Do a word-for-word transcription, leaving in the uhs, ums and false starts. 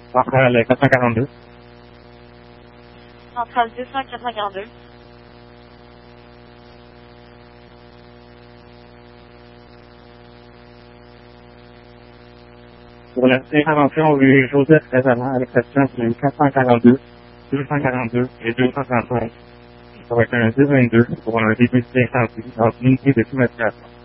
Centrale quatre cent quarante-deux. Centrale deux cent quatre-vingt-deux. Pour la intervention rue Joseph Rézamant à l'exception du quatre cent quarante-deux, deux cent quarante-deux et deux cent trente-cinq. Ça va être un deux vingt-deux pour un début d'incendie dans l'unité de climatisation.